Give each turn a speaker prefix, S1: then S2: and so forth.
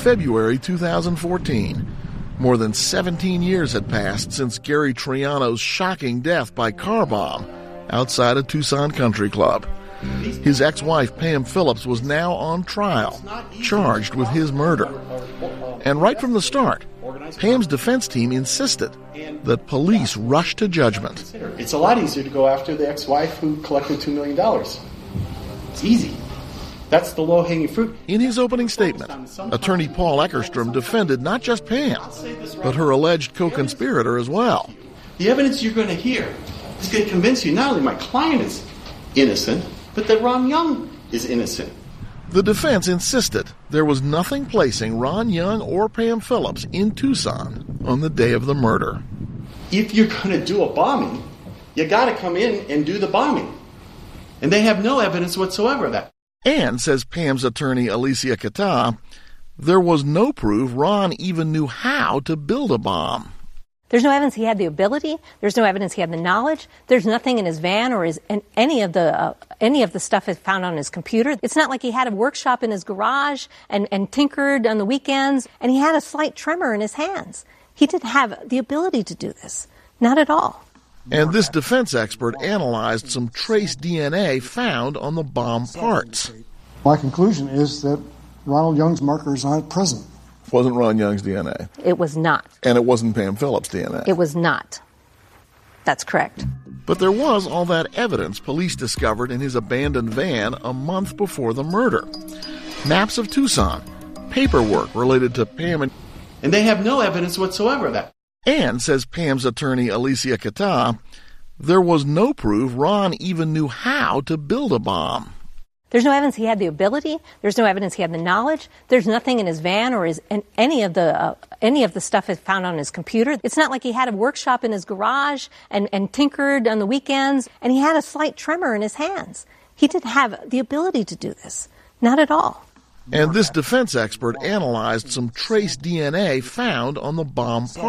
S1: February 2014. More than 17 years had passed since Gary Triano's shocking death by car bomb outside a Tucson country club. His ex-wife, Pam Phillips, was now on trial, charged with his murder. And right from the start, Pam's defense team insisted that police rush to judgment.
S2: It's a lot easier to go after the ex-wife who collected $2 million. It's easy. That's the low-hanging fruit.
S1: In his opening statement, attorney Paul Eckerstrom defended not just Pam, but her alleged co-conspirator as well.
S2: The evidence you're going to hear is going to convince you not only my client is innocent, but that Ron Young is innocent.
S1: The defense insisted there was nothing placing Ron Young or Pam Phillips in Tucson on the day of the murder.
S2: If you're going to do a bombing, you got to come in and do the bombing. And they have no evidence whatsoever of that.
S1: And, says Pam's attorney Alicia Kata, there was no proof Ron even knew how to build a bomb.
S3: There's no evidence he had the ability. There's no evidence he had the knowledge. There's nothing in his van or any of the stuff is found on his computer. It's not like he had a workshop in his garage and tinkered on the weekends, and he had a slight tremor in his hands. He didn't have the ability to do this. Not at all.
S1: And this defense expert analyzed some trace DNA found on the bomb parts.
S4: My conclusion is that Ronald Young's markers aren't present.
S1: Wasn't Ron Young's DNA?
S3: It was not.
S1: And it wasn't Pam Phillips' DNA?
S3: It was not. That's correct.
S1: But there was all that evidence police discovered in his abandoned van a month before the murder. Maps of Tucson, paperwork related to Pam
S2: and they have no evidence whatsoever of that.
S1: And, says Pam's attorney Alicia Kata, there was no proof Ron even knew how to build a bomb.
S3: There's no evidence he had the ability. There's no evidence he had the knowledge. There's nothing in his van or any of the stuff is found on his computer. It's not like he had a workshop in his garage and tinkered on the weekends, and he had a slight tremor in his hands. He didn't have the ability to do this. Not at all.
S1: And this defense expert analyzed some trace DNA found on the bomb parts.